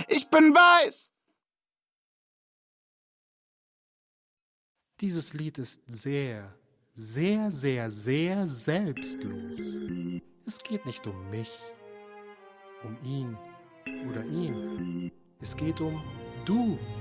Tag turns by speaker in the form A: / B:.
A: Ich bin weiß.
B: Dieses Lied ist sehr, sehr, sehr, sehr selbstlos. Es geht nicht um mich, um ihn oder ihn. Es geht um du.